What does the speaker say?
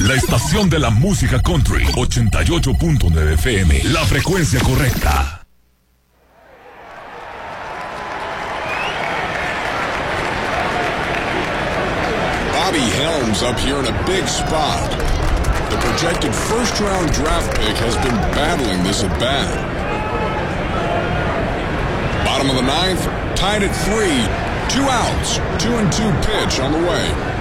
La estación de la música country, 88.9 FM, la frecuencia correcta. Bobby Helms up here in a big spot. The projected first-round draft pick has been battling this at bat. Bottom of the ninth, tied at 3, 2 outs, 2-2 pitch on the way.